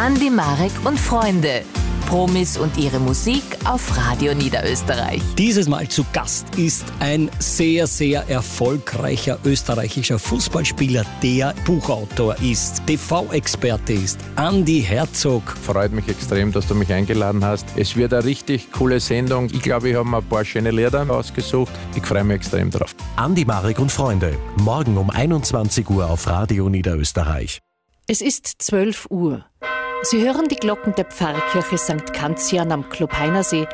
Andi Marek und Freunde. Promis und ihre Musik auf Radio Niederösterreich. Dieses Mal zu Gast ist ein sehr, sehr erfolgreicher österreichischer Fußballspieler, der Buchautor ist, TV-Experte ist, Andi Herzog. Freut mich extrem, dass du mich eingeladen hast. Es wird eine richtig coole Sendung. Ich glaube, ich habe mir ein paar schöne Lieder ausgesucht. Ich freue mich extrem drauf. Andi Marek und Freunde, morgen um 21 Uhr auf Radio Niederösterreich. Es ist 12 Uhr. Sie hören die Glocken der Pfarrkirche St. Kanzian am Klopeinersee